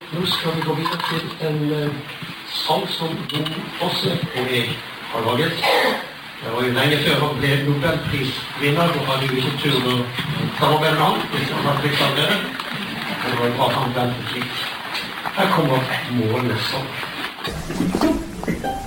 Nå skal vi gå videre til en sang som hun også og jeg har laget. Det var jo lenge før han ble Nobelprisvinner, og hadde jo ikke tur å samarbeide med han, hvis han hadde blitt sammen. Det var jo bra han ventet litt. Her kommer Månesang.